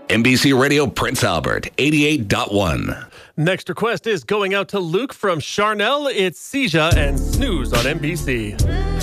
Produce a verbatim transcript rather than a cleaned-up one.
N B C Radio Prince Albert, eighty-eight point one. Next request is going out to Luke from Charnel. It's Seja and Snooze on N B C.